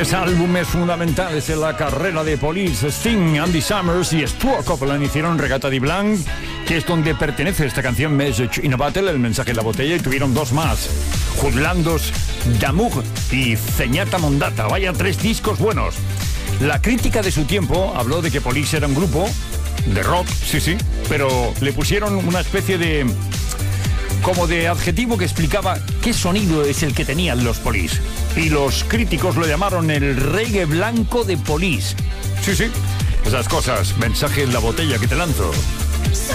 Tres álbumes fundamentales en la carrera de Police: Sting, Andy Summers y Stuart Copeland hicieron Regatta di Blanc, que es donde pertenece esta canción, Message in a Bottle, el mensaje en la botella, y tuvieron dos más, Jutlandos d'Amour y Zenyata Mondata. Vaya, tres discos buenos. La crítica de su tiempo habló de que Police era un grupo de rock, sí, pero le pusieron una especie de adjetivo que explicaba qué sonido es el que tenían los Police. Y los críticos lo llamaron el reggae blanco de Police. Sí, esas cosas. Mensaje en la botella que te lanzo.